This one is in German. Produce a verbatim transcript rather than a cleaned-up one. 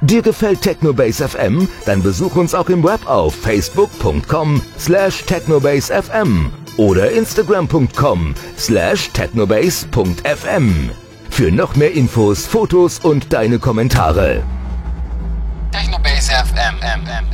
Dir gefällt Technobase F M? Dann besuch uns auch im Web auf facebook punkt com slash technobase f m oder instagram punkt com slash technobase punkt f m. Für noch mehr Infos, Fotos und deine Kommentare. Technobase F M.